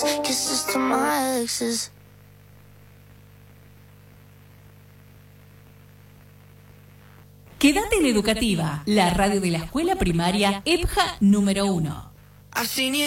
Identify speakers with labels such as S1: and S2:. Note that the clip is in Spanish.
S1: Kisses to my exes.
S2: Quédate en Educativa, la radio de la escuela primaria EPJA número 1.